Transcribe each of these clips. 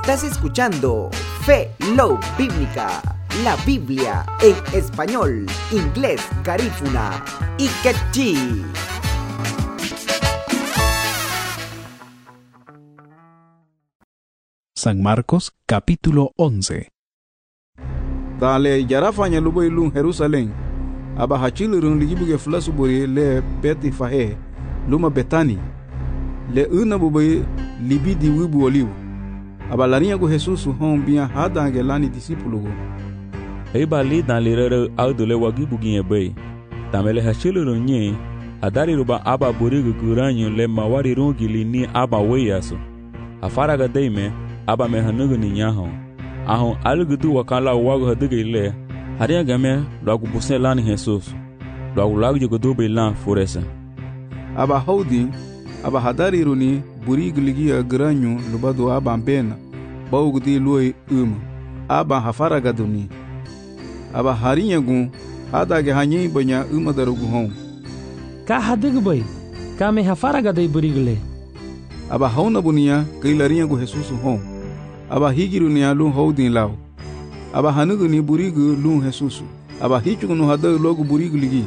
Estás escuchando Fe Love Bíblica, la Biblia en español, inglés, garífuna y quechí. San Marcos, capítulo 11. Dale yarafanya luboy lun Jerusalem. Aba hachilurun ligibuge flasuburi le beti fahe luma betani. Le una buboy libidi wibu oliu. Aba larinha go Jesus hon bia hadange lani discípulo go. Eba li dan lirere audule wagibuginye bay. Tamele hachilurun nye adari ruba aba burigu kuranyo le mawari rungili ni aba weyaso. Afaraga deime aba me hanugu ni nyahon. Ahon alugudu wakala wago haduge ile. Haria game loagu busen lani Jesus. Loagu lagu jogodu be lan furesa. Aba holding aba hadari runi burigu ligia granyo lubado aba mbena. Baugudi luoi aba hafaraga duni. Aba harinha gun adage hanyi banya darugu hon. Ka hadugu bay. Ka me hafaraga dai burigule. Aba hauna bunia kailarinha go Jesus hon. Aba higiru ni alun holding lao. Aba hanugu ni burigu lun Jesus. Aba hichugu no hadaru logo burigu ligi.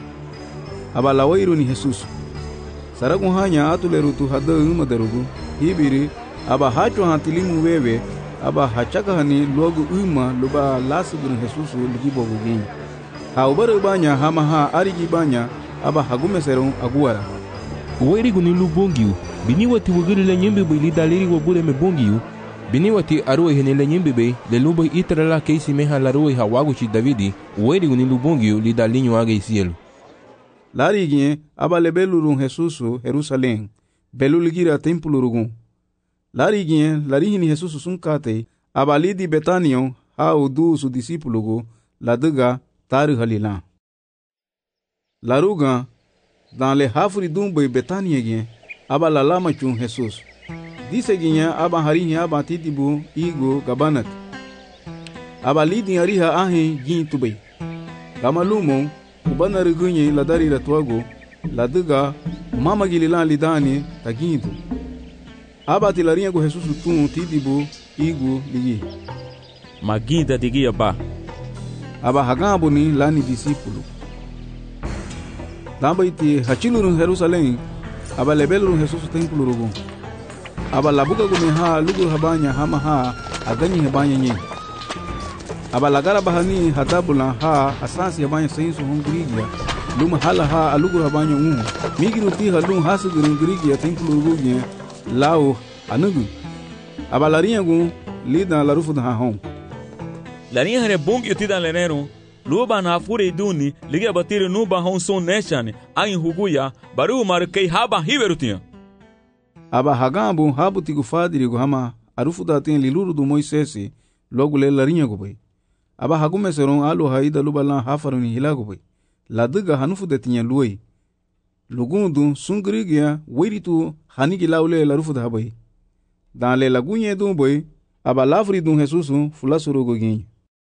Aba lawairu ni Jesus. Saragu hanya atuleru tu hadaru darugu. Hibiri aba hachu hantilimu wewe. Aba hachaka hani logo luba lasugu ni Jesus ligi bogu gini. Haubaru banya hamaha arigi banya. Aba hagume serong aguara. Uwerigu ni lubongiu. Bini wati wugiri le nyembe li daliri wabule me bongiu. Bini wati aruwe hene le nyembe le lubo itra la keisi meha la ruwe hawagu chi Davidi. Uwerigu ni lubongiu li dalinyo age isielu. Lari gine aba lebelurun Jesusu Jerusalem. Belu ligira tempulu rugun. Lari gine lari hini Jesusu sunkate. Aba lidi Betanion hau du su discípulo go la duga taru halila. Laruga dans le hafri dumbe Betania gine aba la lama chun Jesus. Dise ginya aba harinya aba titibu igo gabanat. Aba lidi hariha ahe gin tubay. Gamalumo ubana rigunye la dari la tuago la duga mama gililan lidani tagintu. Aba tilarinha go Jesus tun titibu igo ligi. Maginda digia ba. Aba hagabu ni lani discípulo. Damba iti hachilurun Jerusalem. Aba lebelurun Jesus templo rugun. Aba labuga gumeha lugu habanya hamaha agani habanya nye. Aba lagara bahani hadabula ha asasi habanya sainsu hungrigia. Luma hala ha alugu habanya Migiru ti halung hasu gringrigia templo rugun lao anugu. Aba larinha gun lida larufu da hon. Larinha hare bongi utida lenero. Luba na fure duni ligia batiri nuba hon son neshane ain huguya baru markei haba hiverutinha. Aba hagambu habu tigu fadiri gu hama arufu da tin liluru du Moisesi logu le larinha gu bay. Aba hagume seron alu haida luba lan hafaruni hilagu bay. La duga hanufu da tinya luay. Lugundu sungrigia wiritu hanigi laule larufu da bay. Dan le lagunye du bay aba lafri du Jesusu fulasuru gu ginyu.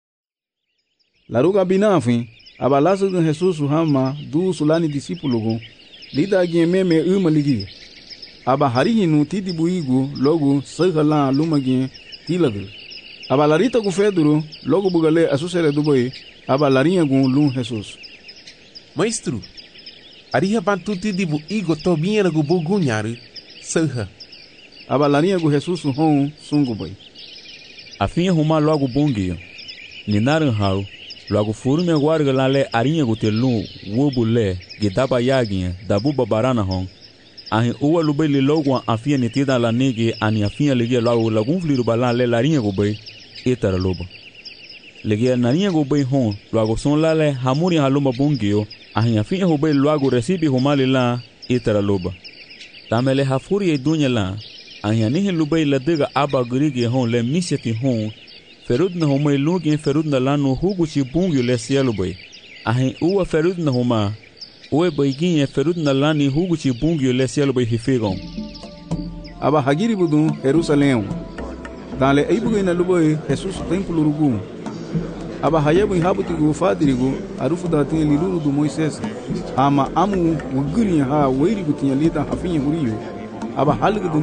Laruga binafin aba lasu du Jesusu hama du sulani discípulo gu lida gien meme ligi. Aba harihinu titibu igu logo sagala lumagin tilagul. Aba larita gu Pedro logo bugale asusere duboy aba larinha gu lun Jesus. Maestro, ariha bantu titibu igu tobinha gu bugunyaru saha. Aba larinha gu Jesus hon sungu boy. Afinha huma logo bongio. Ninaran hau logo furume guarga lale arinha gu telun wobule gidaba yaginha dabu babarana hon. Ahin uwa lubay li logo afia nitida la nege ani afia ligia logo lagun fliru balan le larinha go bay etara loba. Ligia narinha go bay hon logo son lale hamuri haloma bongio ahin afia go bay logo recibi humali la etara loba. Tamele hafuri e dunya la ahin anihi lubay la diga aba grigi hon le miseti hon ferud na homa lugi ferud na lanu hugu chi bongio le cielo bay. Ahin uwa ferud na homa Uwe baiguinha ferud na lani hugu chi bungio le cielo bay hifegon. Aba hagiri budun Jerusalem. Dans le eibugo ina luboy Jesus templo rugu. Aba hayebu habuti gu fadirigu arufu da tin liluru du Moisés. Ama amu wuguri ha weiri gutinya lida hafinye huriyo. Aba halgu